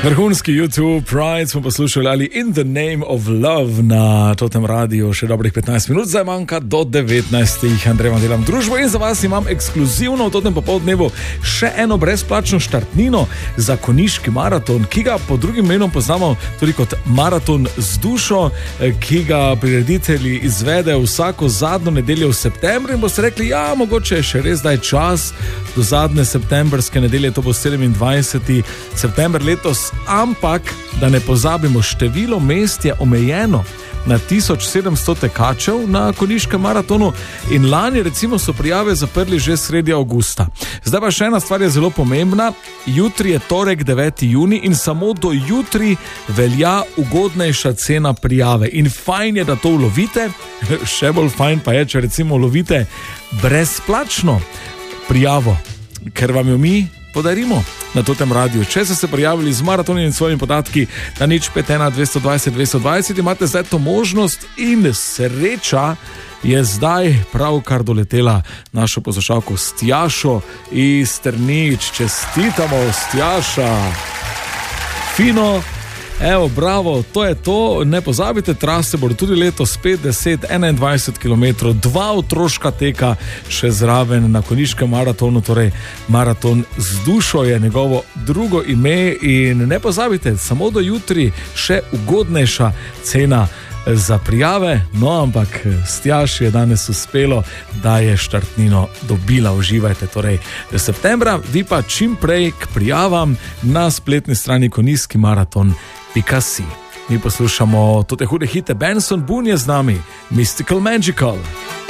Vrhunski YouTube Pride smo poslušali ali In the Name of Love na Totem radiju, še dobrih 15 minut, zdaj manjka do 19. Andrej vam delam družbo in za vas imam ekskluzivno v Totem popoldnevu še eno brezplačno štartnino za konjiški maraton, ki ga pod drugim imenom poznamo tudi kot Maraton z dušo, ki ga prireditelji izvede vsako zadnjo nedeljo v septembru in boste rekli, ja, mogoče je še res daj čas do zadnje septembrske nedelje, to bo 27. september letos. Ampak, da ne pozabimo, število mest je omejeno na 1700 tekačev na konjiškem maratonu in lani recimo so prijave zaprli že sredi avgusta. Zdaj pa še ena stvar je zelo pomembna, jutri je torek 9. juni in samo do jutri velja ugodnejša cena prijave in fajn je, da to ulovite, še bolj fajn pa je, če recimo ulovite brezplačno prijavo, ker vam jo mi podarimo na Totem radiju. Če ste se prijavili z maratonom in svojimi podatki na 051 220 220, imate zdaj to možnost in sreča je zdaj pravkar doletela našo poslušalko Stjašo iz Strnic. Čestitamo, Stjaša. Fino. Evo, bravo, to je to, ne pozabite, trase bodo tudi letos 5, 10, 21 km, 2 otroška teka še zraven na konjiškem maratonu, torej Maraton z dušo je njegovo drugo ime in ne pozabite, samo do jutri še ugodnejša cena za prijave, no ampak Stjaši je danes uspelo, da je štartnino dobila, uživajte torej septembra, vi pa čim prej k prijavam na spletni strani konjski maraton.si. Mi poslušamo tote hude hite, Benson Boone je z nami, Mystical Magical.